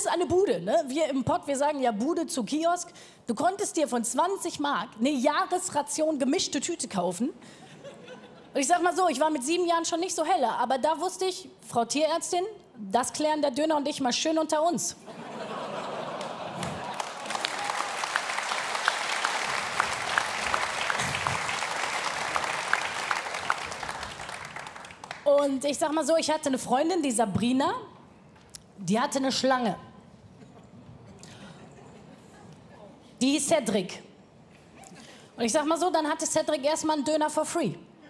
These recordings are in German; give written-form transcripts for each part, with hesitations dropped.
alles an eine Bude. Ne? Wir im Pott, wir sagen ja Bude zu Kiosk. Du konntest dir von 20 Mark eine Jahresration gemischte Tüte kaufen. Und ich sag mal so, ich war mit 7 Jahren schon nicht so heller, aber da wusste ich, Frau Tierärztin, das klären der Döner und ich mal schön unter uns. Und ich sag mal so, ich hatte eine Freundin, die Sabrina, die hatte eine Schlange. Die hieß Cedric. Und ich sag mal so, dann hatte Cedric erstmal einen Döner for free.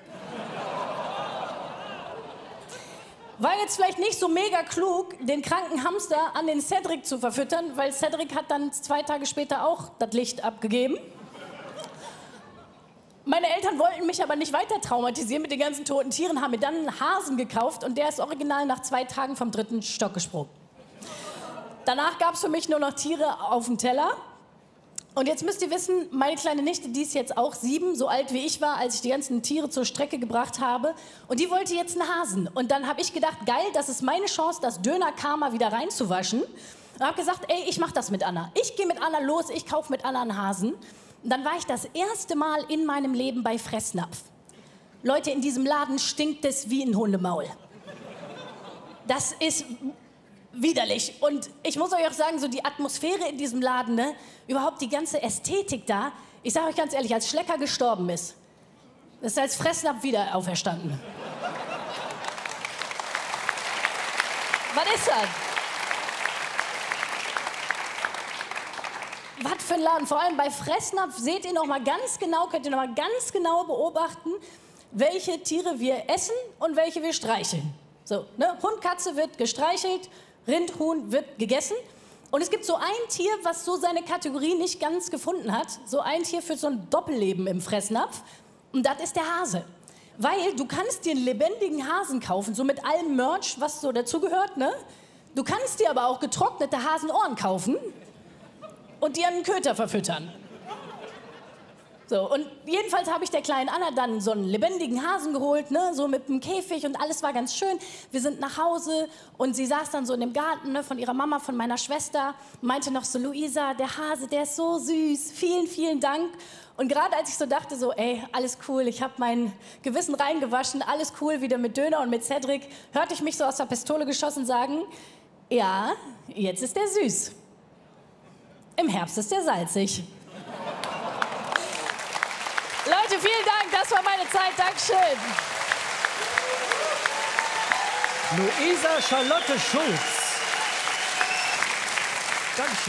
War jetzt vielleicht nicht so mega klug, den kranken Hamster an den Cedric zu verfüttern, weil Cedric hat dann 2 Tage später auch das Licht abgegeben. Meine Eltern wollten mich aber nicht weiter traumatisieren mit den ganzen toten Tieren, haben mir dann einen Hasen gekauft und der ist original nach 2 Tagen vom 3. Stock gesprungen. Danach gab es für mich nur noch Tiere auf dem Teller. Und jetzt müsst ihr wissen, meine kleine Nichte, die ist jetzt auch 7, so alt wie ich war, als ich die ganzen Tiere zur Strecke gebracht habe. Und die wollte jetzt einen Hasen. Und dann habe ich gedacht, geil, das ist meine Chance, das Döner-Karma wieder reinzuwaschen. Und habe gesagt, ey, ich mach das mit Anna. Ich gehe mit Anna los, ich kaufe mit Anna einen Hasen. Und dann war ich das erste Mal in meinem Leben bei Fressnapf. Leute, in diesem Laden stinkt es wie ein Hundemaul. Das ist widerlich. Und ich muss euch auch sagen, so die Atmosphäre in diesem Laden, ne? Überhaupt die ganze Ästhetik da. Ich sage euch ganz ehrlich, als Schlecker gestorben ist, ist als Fressnapf wieder auferstanden. Was ist das? Was für ein Laden. Vor allem bei Fressnapf seht ihr noch mal ganz genau, könnt ihr noch mal ganz genau beobachten, welche Tiere wir essen und welche wir streicheln. So, ne? Hund, Katze wird gestreichelt, Rind, Huhn wird gegessen. Und es gibt so ein Tier, was so seine Kategorie nicht ganz gefunden hat. So ein Tier für so ein Doppelleben im Fressnapf. Und das ist der Hase. Weil du kannst dir einen lebendigen Hasen kaufen, so mit allem Merch, was so dazugehört, ne? Du kannst dir aber auch getrocknete Hasenohren kaufen und die an einen Köter verfüttern. So, und jedenfalls habe ich der kleinen Anna dann so einen lebendigen Hasen geholt, ne, so mit einem Käfig und alles war ganz schön. Wir sind nach Hause und sie saß dann so in dem Garten, ne, von ihrer Mama, von meiner Schwester, meinte noch so, Luisa, der Hase, der ist so süß, vielen, vielen Dank. Und gerade als ich so dachte, so, ey, alles cool, ich habe mein Gewissen reingewaschen, alles cool, wieder mit Döner und mit Cedric, hörte ich mich so aus der Pistole geschossen sagen, ja, jetzt ist der süß. Im Herbst ist der salzig. Leute, vielen Dank, das war meine Zeit. Dankeschön. Luisa Charlotte Schulz. Dankeschön.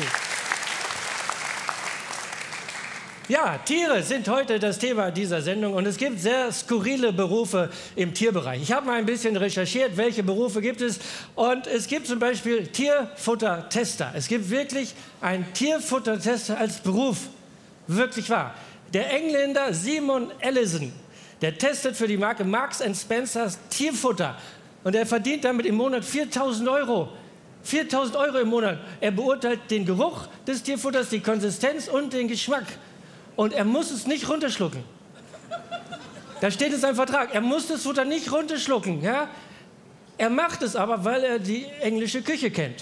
Ja, Tiere sind heute das Thema dieser Sendung und es gibt sehr skurrile Berufe im Tierbereich. Ich habe mal ein bisschen recherchiert, welche Berufe gibt es und es gibt zum Beispiel Tierfuttertester. Es gibt wirklich einen Tierfuttertester als Beruf, wirklich wahr. Der Engländer Simon Ellison, der testet für die Marke Marks & Spencers Tierfutter und er verdient damit im Monat 4.000 Euro. 4.000 Euro im Monat. Er beurteilt den Geruch des Tierfutters, die Konsistenz und den Geschmack. Und er muss es nicht runterschlucken. Da steht in seinem Vertrag, er muss das Futter nicht runterschlucken. Ja? Er macht es aber, weil er die englische Küche kennt.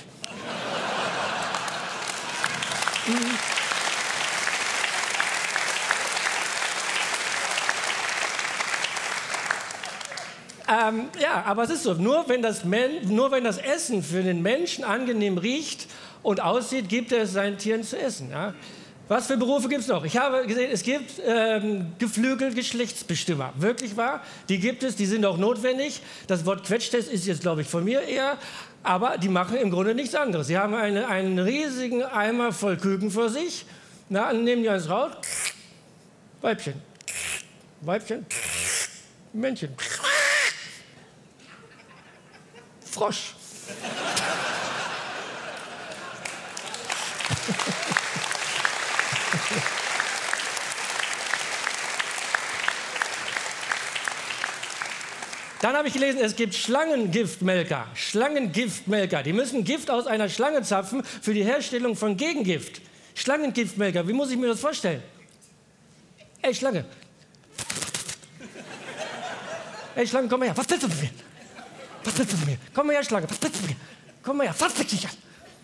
Ja, aber es ist so, nur wenn das Essen für den Menschen angenehm riecht und aussieht, gibt er es seinen Tieren zu essen. Ja? Was für Berufe gibt es noch? Ich habe gesehen, es gibt Geflügel-Geschlechtsbestimmer. Wirklich wahr? Die gibt es, die sind auch notwendig. Das Wort Quetschtest ist jetzt, glaube ich, von mir eher. Aber die machen im Grunde nichts anderes. Sie haben einen riesigen Eimer voll Küken vor sich. Na, dann nehmen die eins raus. Weibchen. Weibchen. Männchen. Frosch. Dann habe ich gelesen, es gibt Schlangengiftmelker. Schlangengiftmelker. Die müssen Gift aus einer Schlange zapfen für die Herstellung von Gegengift. Schlangengiftmelker, wie muss ich mir das vorstellen? Ey, Schlange. Ey, Schlange, komm mal her. Was willst du von mir? Was willst du von mir? Komm mal her, Schlange. Was willst du von mir? Komm mal her. Was willst du von mir?